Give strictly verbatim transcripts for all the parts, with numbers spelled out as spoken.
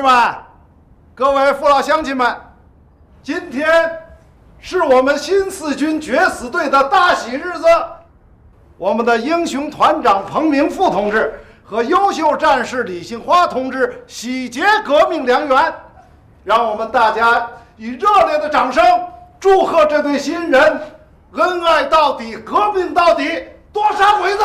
们，各位父老乡亲们，今天是我们新四军决死队的大喜日子。我们的英雄团长彭明富同志和优秀战士李杏花同志喜结革命良缘，让我们大家以热烈的掌声祝贺这对新人恩爱到底，革命到底，多杀鬼子！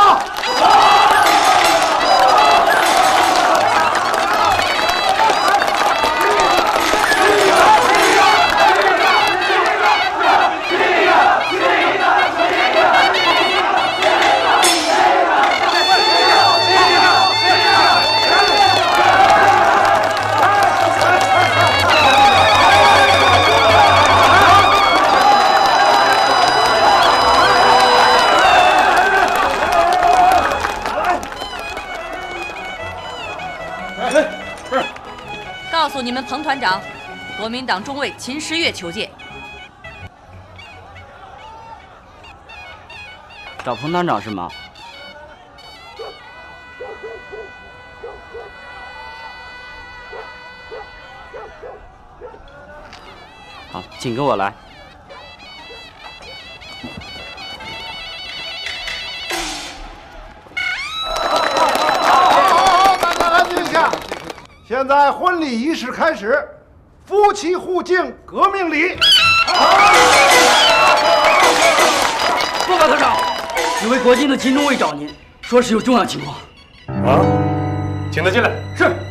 告诉你们彭团长，国民党中尉秦时月求见。 找彭团长是吗？好，请跟我来。 现在婚礼仪式开始，夫妻互敬革命礼。 报告团长，几位国军的秦中尉找您，说是有重要情况。 啊，请他进来。 是。